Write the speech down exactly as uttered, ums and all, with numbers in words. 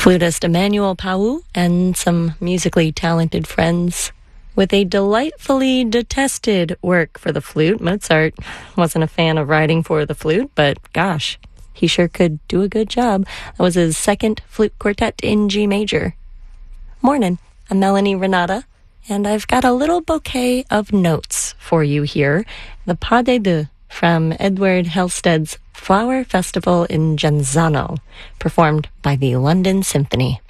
Flutist Emmanuel Pau and some musically talented friends. With a delightfully detested work for the flute, Mozart wasn't a fan of writing for the flute, but gosh, he sure could do a good job. That was his second flute quartet in G major. Morning, I'm Melanie Renata, and I've got a little bouquet of notes for you here. The Pas des Deux from Edward Halstead's Flower Festival in Genzano, performed by the London Symphony.